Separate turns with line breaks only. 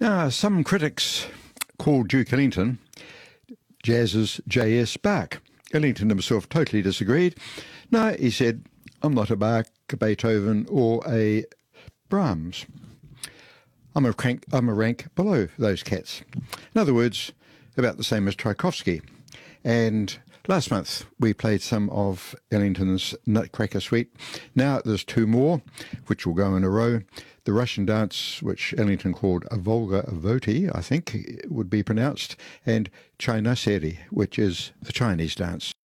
Now, some critics called Duke Ellington jazz's J.S. Bach. Ellington himself totally disagreed. No, he said, I'm not a Bach, a Beethoven or a Brahms. I'm a rank below those cats. In other words, about the same as Tchaikovsky. And last month we played some of Ellington's Nutcracker Suite. Now there's two more, which will go in a row. The Russian dance, which Ellington called a Volga Voti, I think it would be pronounced, and China Seri, which is the Chinese dance.